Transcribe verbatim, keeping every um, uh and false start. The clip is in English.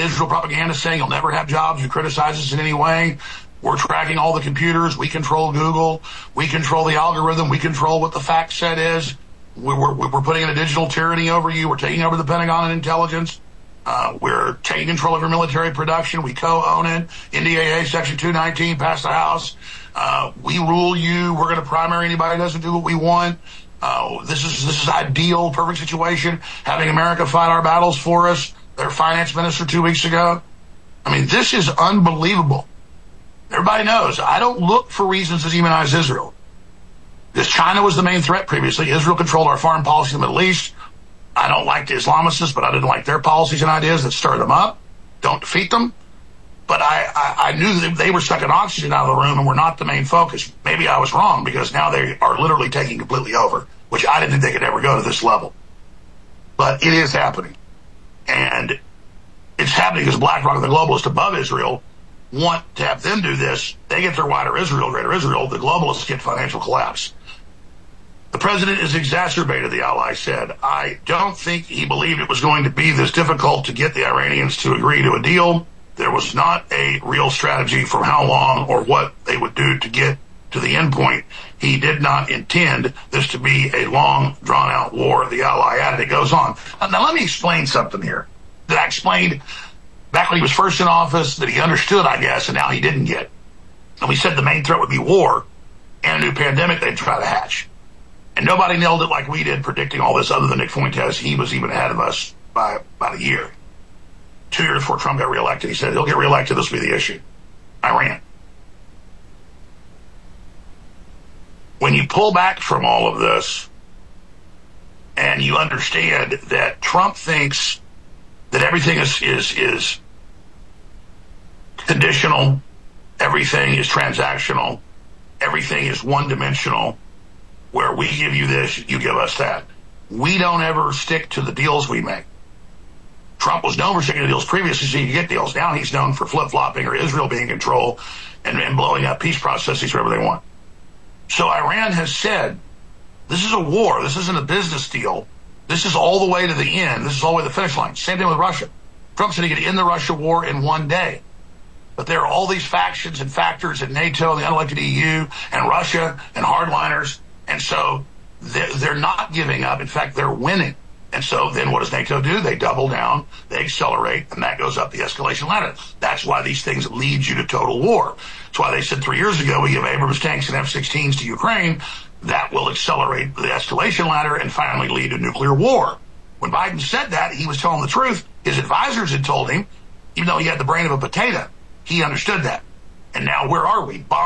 Israel propaganda saying you'll never have jobs who criticize us in any way. We're tracking all the computers. We control Google. We control the algorithm. We control what the fact set is. We're, we're, we're putting in a digital tyranny over you. We're taking over the Pentagon and intelligence. Uh, we're taking control of your military production. We co-own it. N D A A Section two nineteen passed the House. Uh, we rule you. We're going to primary anybody who doesn't do what we want. Uh, this is this is ideal, perfect situation. Having America fight our battles for us. Their finance minister two weeks ago. I mean, this is unbelievable. Everybody knows I don't look for reasons to demonize Israel. Because China was the main threat previously. Israel controlled our foreign policy in the Middle East. I don't like the Islamists, but I didn't like their policies and ideas that stir them up. Don't defeat them. But I, I, I knew that they were sucking oxygen out of the room and were not the main focus. Maybe I was wrong because now they are literally taking completely over, which I didn't think they could ever go to this level. But it is happening. And it's happening because BlackRock, the globalists above Israel, want to have them do this. They get their wider Israel, greater Israel. The globalists get financial collapse. The president is exacerbated, the ally said. I don't think he believed it was going to be this difficult to get the Iranians to agree to a deal. There was not a real strategy for how long or what they would do to get to the end point. He did not intend this to be a long, drawn-out war, the ally added. It goes on. Now, let me explain something here that I explained back when he was first in office that he understood, I guess, and now he didn't get. And we said the main threat would be war and a new pandemic they'd try to hatch. And nobody nailed it like we did, predicting all this other than Nick Fuentes. He was even ahead of us by about a year. Two years before Trump got reelected, he said, he'll get reelected, this will be the issue. Iran. When you pull back from all of this and you understand that Trump thinks that everything is, is, is conditional, everything is transactional, everything is one-dimensional, where we give you this, you give us that. We don't ever stick to the deals we make. Trump was known for sticking to deals previously so you could get deals. Now he's known for flip-flopping or Israel being in control and, and blowing up peace processes wherever they want. So Iran has said, this is a war. This isn't a business deal. This is all the way to the end. This is all the way to the finish line. Same thing with Russia. Trump said he could end the Russia war in one day. But there are all these factions and factors in NATO and the unelected E U and Russia and hardliners. And so they're, they're not giving up. In fact, they're winning. And so then what does NATO do? They double down, they accelerate, and that goes up the escalation ladder. That's why these things lead you to total war. That's why they said three years ago we give Abrams tanks and F sixteens to Ukraine. That will accelerate the escalation ladder and finally lead to nuclear war. When Biden said that, he was telling the truth. His advisors had told him, even though he had the brain of a potato, he understood that. And now where are we? Bombs